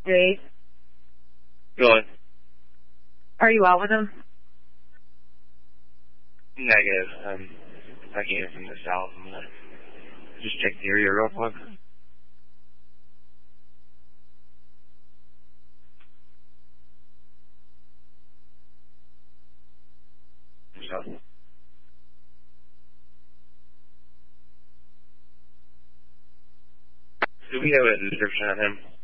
Jake. Good. Are you out with him? Negative. I came from the south. I'm gonna just check the area real quick. So. Do we have a description on him?